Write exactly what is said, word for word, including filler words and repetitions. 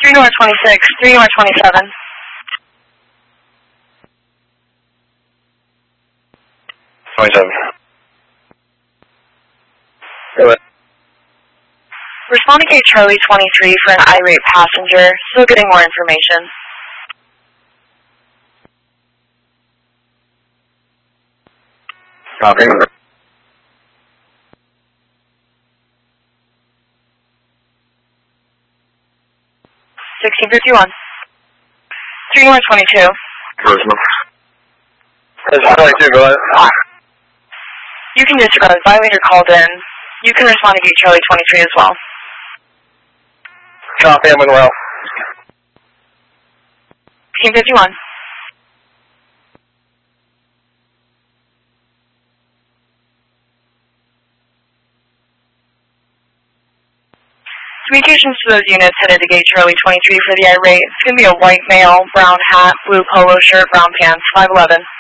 three North twenty-six, three North twenty-seven. twenty-seven. Go ahead. Responding to Charlie twenty-three for an irate passenger. Still getting more information. Copy. sixteen fifty-one. three North twenty-two. Personal. twenty-two, go ahead. You can disregard. Violator called in. You can respond to Gate Charlie twenty-three as well. Copy, I'm Monroe. sixteen fifty-one. Communications to those units headed to Gate Charlie twenty-three for the irate. It's going to be a white male, brown hat, blue polo shirt, brown pants, five eleven.